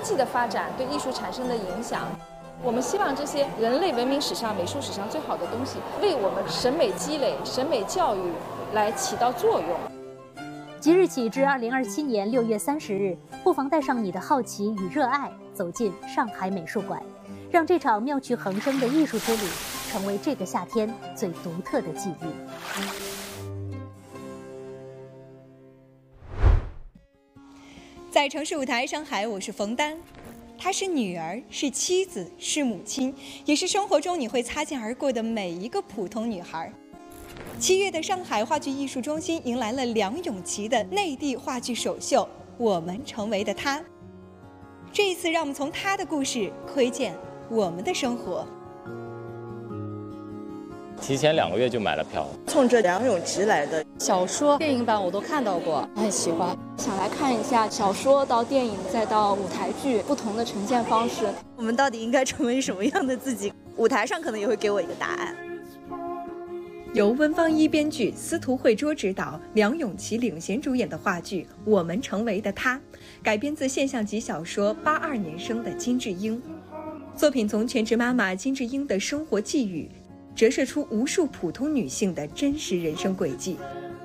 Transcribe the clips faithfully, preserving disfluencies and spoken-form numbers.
济的发展对艺术产生的影响。我们希望这些人类文明史上、美术史上最好的东西，为我们审美积累、审美教育来起到作用。 即日起至二零二七年六月三十日，不妨带上你的好奇与热爱，走进上海美术馆，让这场妙趣横生的艺术之旅成为这个夏天最独特的记忆。 在城市舞台上海，我是冯丹。她是女儿，是妻子，是母亲，也是生活中你会擦肩而过的每一个普通女孩。七月的上海话剧艺术中心迎来了梁咏琪的内地话剧首秀《我们成为的她》。这一次，让我们从她的故事窥见我们的生活。 提前两个月就买了票， 冲着梁咏琪来的。 小说、电影版我都看到过，很喜欢，想来看一下小说到电影再到舞台剧不同的呈现方式。 我们到底应该成为什么样的自己？舞台上可能也会给我一个答案。 由温芳一编剧，司徒慧卓执导，梁咏琪领衔主演的话剧《我们成为的她》，改编自现象级小说八二年生的金智英。作品从全职妈妈金智英的生活际遇，折射出无数普通女性的真实人生轨迹。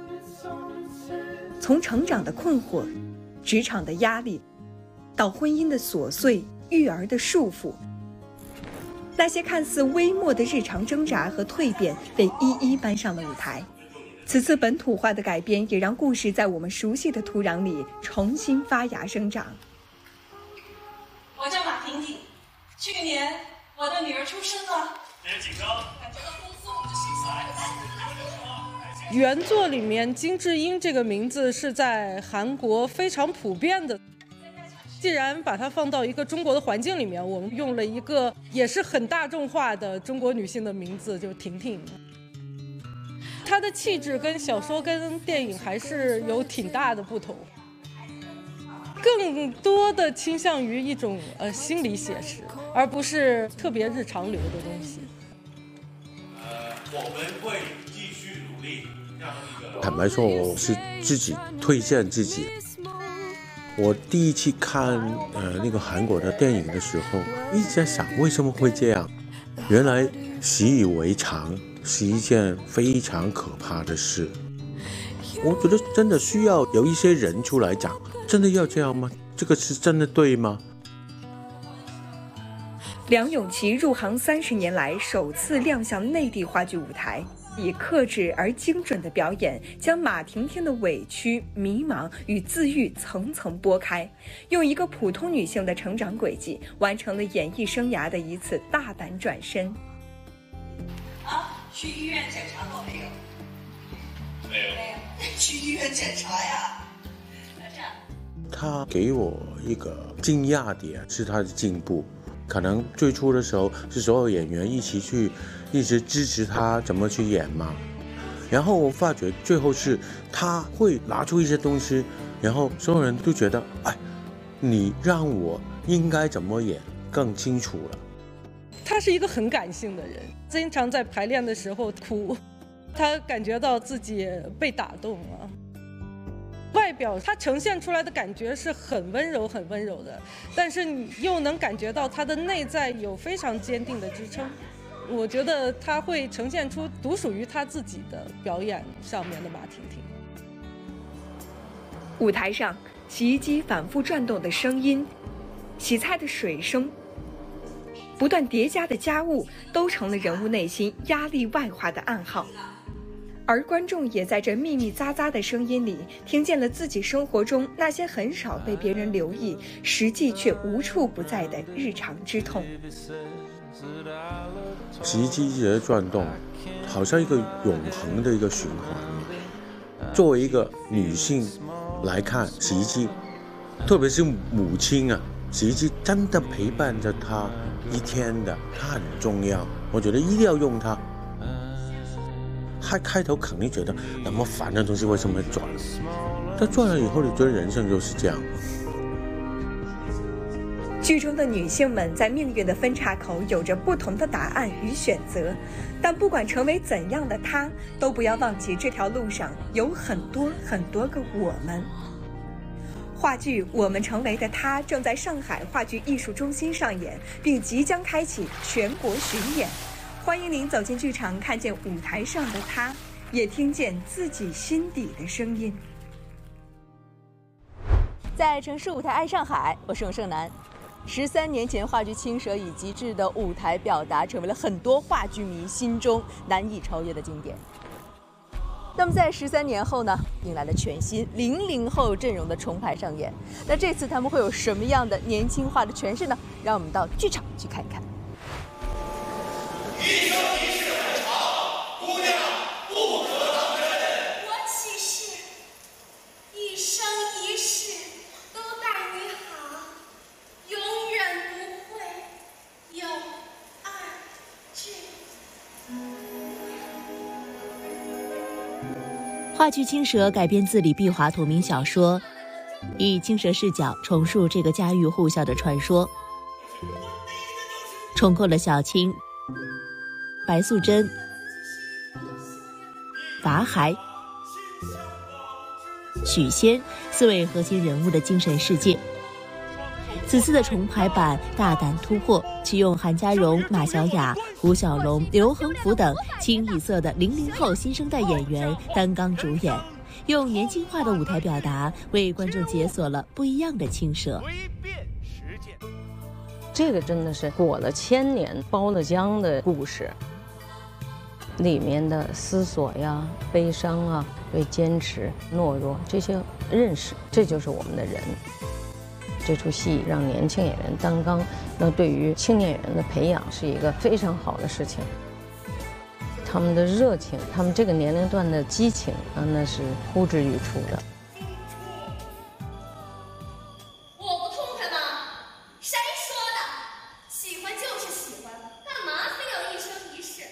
从成长的困惑、职场的压力，到婚姻的琐碎、育儿的束缚，那些看似微末的日常挣扎和蜕变被一一搬上了舞台。此次本土化的改编，也让故事在我们熟悉的土壤里重新发芽生长。 我叫马婷婷，去年我的女儿出生了。别紧张，感觉到丰富我就心塞。 原作里面金智英这个名字是在韩国非常普遍的，既然把它放到一个中国的环境里面，我们用了一个也是很大众化的中国女性的名字，就是婷婷。她的气质跟小说跟电影还是有挺大的不同，更多的倾向于一种呃心理写实，而不是特别日常流的东西。 呃，我们会继续努力。 坦白说，我是自己推荐自己。我第一次看呃那个韩国的电影的时候，一直在想为什么会这样。原来习以为常是一件非常可怕的事。我觉得真的需要有一些人出来讲，真的要这样吗？这个是真的对吗？ 梁咏琪入行三十年来首次亮相内地话剧舞台，以克制而精准的表演，将马婷婷的委屈、迷茫与自愈层层剥开，用一个普通女性的成长轨迹，完成了演艺生涯的一次大胆转身。 啊，去医院检查过没有？ 没有。 没有，去医院检查呀。 他给我一个惊讶点是他的进步。可能最初的时候是所有演员一起去一直支持他怎么去演嘛，然后我发觉最后是他会拿出一些东西，然后所有人都觉得哎，你让我应该怎么演更清楚了。 他是一个很感性的人，经常在排练的时候哭，他感觉到自己被打动了。外表它呈现出来的感觉是很温柔很温柔的，但是你又能感觉到它的内在有非常坚定的支撑。我觉得它会呈现出独属于他自己的表演上面的马婷婷。 舞台上，洗衣机反复转动的声音，洗菜的水声，不断叠加的家务，都成了人物内心压力外化的暗号。而观众也在这密密匝匝的声音里，听见了自己生活中那些很少被别人留意，实际却无处不在的日常之痛。 洗衣机一直在转动，好像一个永恒的一个循环。作为一个女性来看洗衣机，特别是母亲啊，洗衣机真的陪伴着她一天的，它很重要，我觉得一定要用它。他开头肯定觉得那么烦的东西为什么会转，但转了以后你觉得人生就是这样。 剧中的女性们在命运的分岔口有着不同的答案与选择，但不管成为怎样的她，都不要忘记这条路上有很多很多个我们。 话剧《我们成为的他》正在上海话剧艺术中心上演，并即将开启全国巡演。欢迎您走进剧场，看见舞台上的他，也听见自己心底的声音。 在城市舞台爱上海，我是永胜男。十三年前，话剧《青蛇》以极致的舞台表达，成为了很多话剧迷心中难以超越的经典。那么在十三年后呢，迎来了全新零零后阵容的重排上演。那这次他们会有什么样的年轻化的诠释呢？让我们到剧场去看一看。 一生一世很长，姑娘不可当真。 我起誓，一生一世都待你好，永远不会有二句。 话剧《青蛇》改编自李碧华同名小说，以青蛇视角重述这个家喻户晓的传说，重构了小青、白素贞、法海、许仙四位核心人物的精神世界。此次的重排版大胆突破，启用韩家荣、马小雅、胡小龙、刘恒福等清一色的零零后新生代演员担纲主演，用年轻化的舞台表达为观众解锁了不一样的青蛇。 这个真的是裹了千年包了浆的故事，里面的思索呀、悲伤啊、对坚持、懦弱这些认识，这就是我们的人。这出戏让年轻演员担纲，那对于青年演员的培养是一个非常好的事情。他们的热情，他们这个年龄段的激情啊，那是呼之欲出的。 我不痛快吗？谁说的？喜欢就是喜欢，干嘛非要一生一世？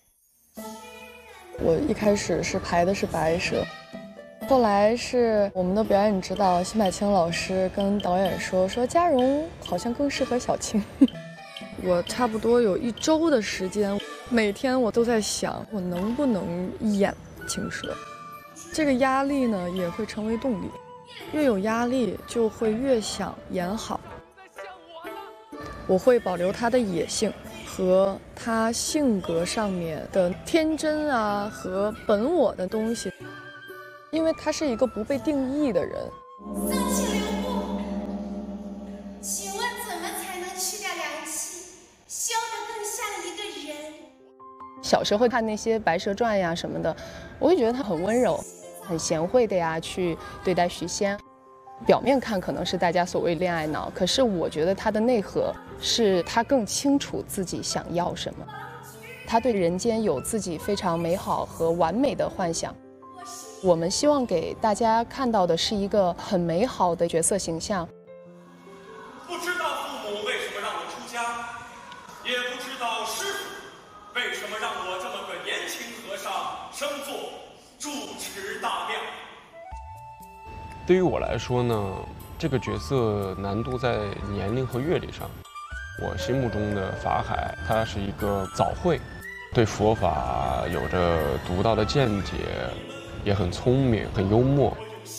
我一开始是排的是白蛇。后来是我们的表演指导辛柏青老师跟导演说，说嘉荣好像更适合小青。我差不多有一周的时间，每天我都在想，我能不能演青蛇。这个压力呢，也会成为动力。越有压力，就会越想演好。我会保留他的野性和他性格上面的天真啊和本我的东西。因为他是一个不被定义的人。 色气流布，请问怎么才能去掉凉气，修得更像一个人？ 小时候看那些《白蛇传》呀什么的，我会觉得他很温柔、很贤惠的呀去对待许仙。表面看可能是大家所谓恋爱脑，可是我觉得他的内核是他更清楚自己想要什么，他对人间有自己非常美好和完美的幻想。我们希望给大家看到的是一个很美好的角色形象。 不知道父母为什么让我出家，也不知道师父为什么让我这么个年轻和尚升做住持大庙。 对于我来说呢，这个角色难度在年龄和阅历上。我心目中的法海，他是一个早慧，对佛法有着独到的见解。也很聪明，很幽默。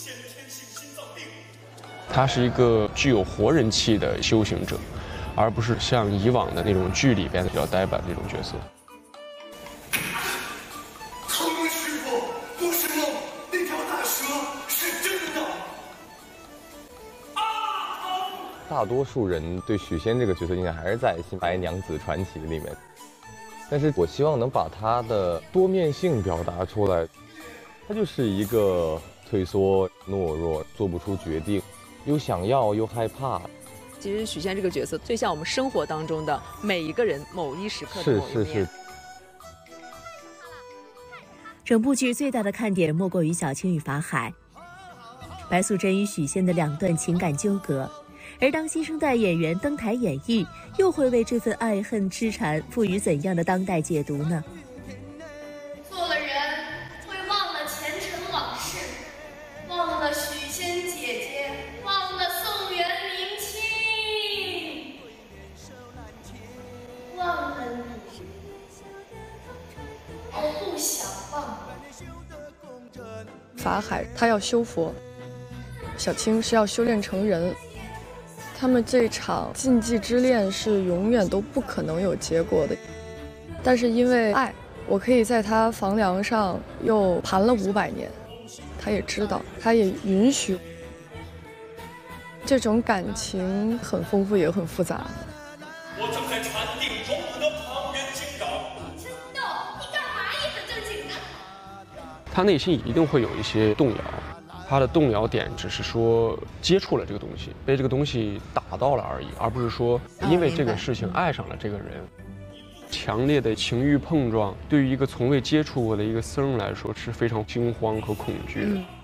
他是一个具有活人气的修行者，而不是像以往的那种剧里边比较呆板的那种角色。 苍云师傅，不是梦，那条大蛇是真的。 大多数人对许仙这个角色印象还是在《新白娘子传奇》里面，但是我希望能把他的多面性表达出来。他就是一个退缩、懦弱、做不出决定，又想要又害怕。 其实许仙这个角色最像我们生活当中的每一个人某一时刻的某一面。 是是是。 整部剧最大的看点莫过于小青与法海，白素贞与许仙的两段情感纠葛。而当新生代演员登台演绎，又会为这份爱恨痴缠赋予怎样的当代解读呢？ 法海他要修佛， 小青是要修炼成人，他们这场禁忌之恋是永远都不可能有结果的。但是因为爱，我可以在他房梁上又盘了五百年，他也知道，他也允许。这种感情很丰富，也很复杂。 我正在禅定中的旁人惊扰。 真的，你干嘛一本正经的？ 他内心一定会有一些动摇，他的动摇点只是说接触了这个东西，被这个东西打到了而已，而不是说因为这个事情爱上了这个人。强烈的情欲碰撞，对于一个从未接触过的一个僧来说是非常惊慌和恐惧的。嗯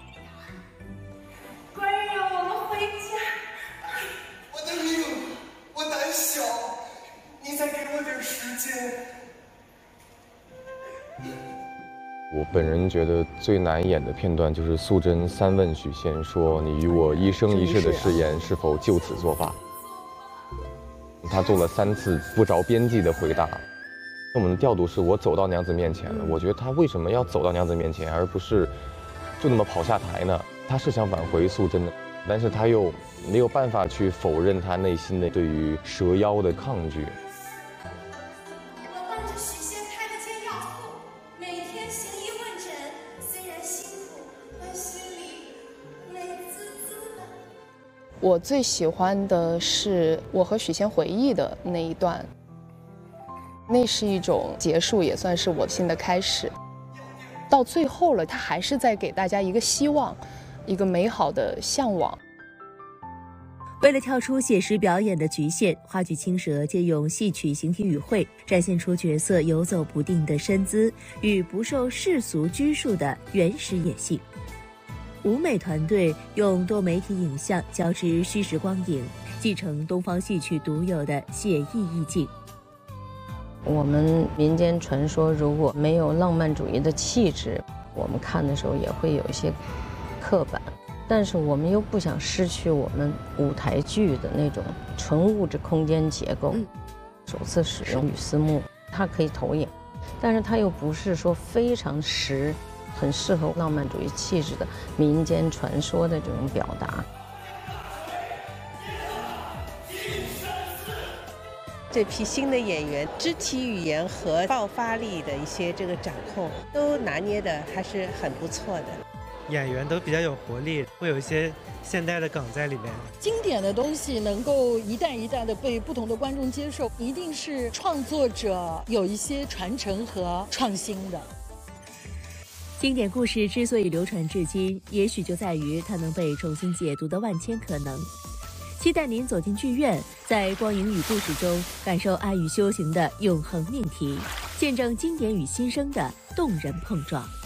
我本人觉得最难演的片段就是素贞三问许仙说：“你与我一生一世的誓言是否就此作罢？”他做了三次不着边际的回答。我们的调度是我走到娘子面前了，我觉得他为什么要走到娘子面前，而不是就那么跑下台呢？他是想挽回素贞的，但是他又没有办法去否认他内心的对于蛇妖的抗拒。 我最喜欢的是我和许仙回忆的那一段，那是一种结束，也算是我新的开始。到最后了，他还是在给大家一个希望，一个美好的向往。 为了跳出写实表演的局限，话剧《青蛇》借用戏曲形体语汇，展现出角色游走不定的身姿与不受世俗拘束的原始野性。舞美团队用多媒体影像交织虚实光影，继承东方戏曲独有的写意意境。 我们民间传说如果没有浪漫主义的气质，我们看的时候也会有一些刻板，但是我们又不想失去我们舞台剧的那种纯物质空间结构。嗯、首次使用雨丝木，它可以投影，但是它又不是说非常实。很适合浪漫主义气质的民间传说的这种表达。 这批新的演员肢体语言和爆发力的一些这个掌控都拿捏的还是很不错的。 演员都比较有活力，会有一些现代的梗在里面。 经典的东西能够一代一代的被不同的观众接受，一定是创作者有一些传承和创新的。 经典故事之所以流传至今，也许就在于它能被重新解读的万千可能。期待您走进剧院，在光影与故事中感受爱与修行的永恒命题，见证经典与新生的动人碰撞。